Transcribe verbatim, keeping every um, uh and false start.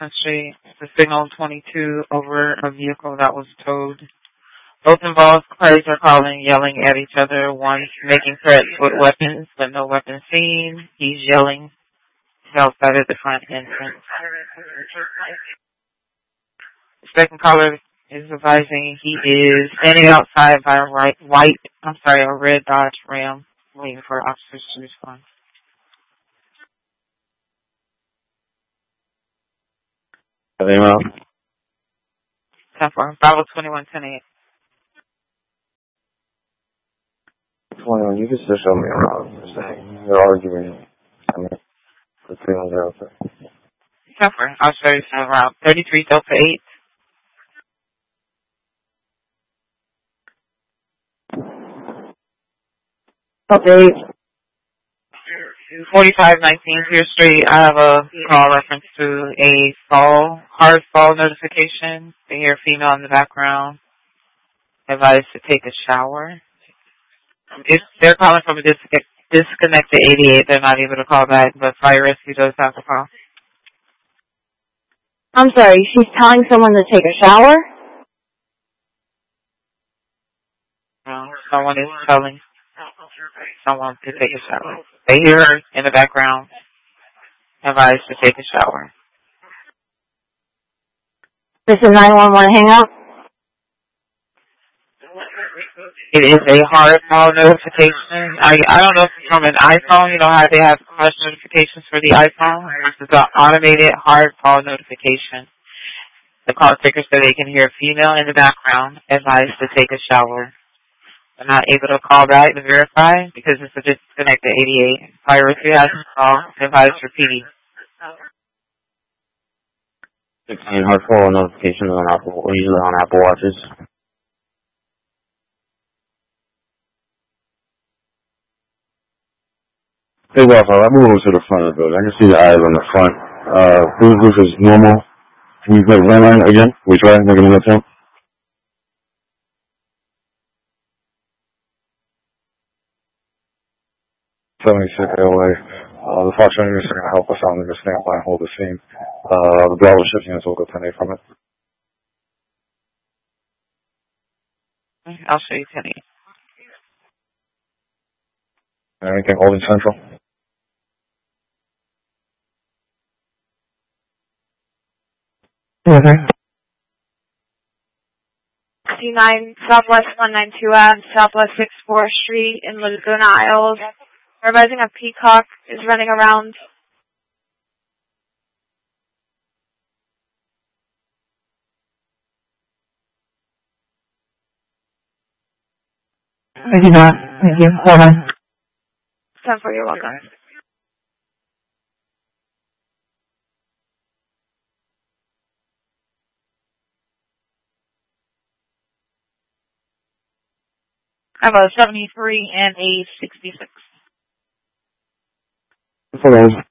Jackson Street. The signal twenty-two over a vehicle that was towed. Both involved parties are calling, yelling at each other. One's making threats with weapons, but no weapons seen. He's yelling. He's outside of the front entrance. The second caller is advising he is standing outside by a right, white, I'm sorry, a red Dodge Ram, waiting for officers to respond. Email. Time for Bravo twenty-one ten eight. twenty-one, you can still show me around for a second. You're arguing. I mean, for three one zero three. Time for, I'll show you some around thirty-three Delta eight. Okay. forty-five nineteen Pier Street. I have a call reference to a fall, hard fall notification. They hear a female in the background. Advised to take a shower. If they're calling from a dis- disconnected eighty-eight, they're not able to call back, but fire rescue does have to call. I'm sorry, she's telling someone to take a shower? No, someone is telling someone to take a shower. They hear her in the background. Advised to take a shower. This is nine one one hang up? It is a hard call notification. I I don't know if it's from an iPhone. You know how they have push notifications for the iPhone? This is an automated hard call notification. The call taker said they can hear a female in the background. Advised to take a shower. They're not able to call back to verify because it's a disconnected eighty-eight. Fire rescue has to call. Advised repeating. sixteen hard call notifications on Apple, usually on Apple Watches. Hey, Wi-Fi, I move over to the front of the building. I can see the eyes on the front. Uh, whose roof is normal? Can you put landline again? We try making an attempt. seventy-six L A. Uh, the Fox Rangers are going to help us out and just stand by and hold the scene. Uh, the Bravo shift units will go ten eight from it. I'll show you ten eight. Anything holding central? Mm-hmm. nine Southwest one ninety-two Ave, Southwest sixty-fourth Street in Laguna Isles. We're advising a peacock is running around. Thank you, Doc. Thank you. Hold on. Time for your welcome. I have a seventy-three and a sixty-six. Hello.